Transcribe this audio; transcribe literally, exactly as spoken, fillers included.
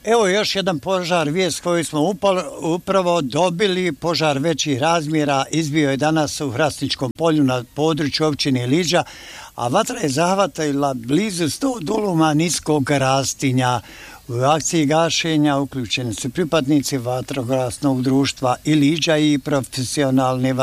Evo još jedan požar, vijest koju smo upal, upravo dobili, požar većih razmjera izbio je danas u Hrastničkom polju na području općine Liđa, a vatra je zahvatila blizu sto duluma niskog rastinja. U akciji gašenja uključeni su pripadnici vatrogasnog društva i Liđa i profesionalne